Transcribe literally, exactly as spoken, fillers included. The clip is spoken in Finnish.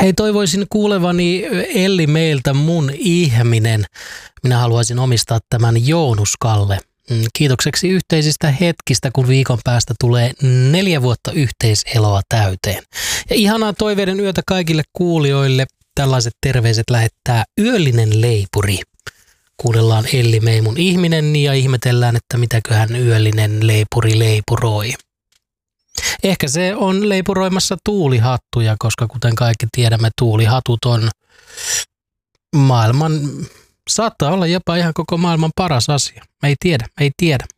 Hei, toivoisin kuulevani Elli meiltä mun ihminen. Minä haluaisin omistaa tämän Joonuskalle. Kiitokseksi yhteisistä hetkistä, kun viikon päästä tulee neljä vuotta yhteiseloa täyteen. Ja ihanaa toiveiden yötä kaikille kuulijoille. Tällaiset terveiset lähettää Yöllinen leipuri. Kuunnellaan Elli Mei mun ihminen ja ihmetellään, että mitäköhän Yöllinen leipuri leipuroi. Ehkä se on leipuroimassa tuulihattuja, koska kuten kaikki tiedämme, tuulihatut on maailman, saattaa olla jopa ihan koko maailman paras asia. Me ei tiedä, me ei tiedä.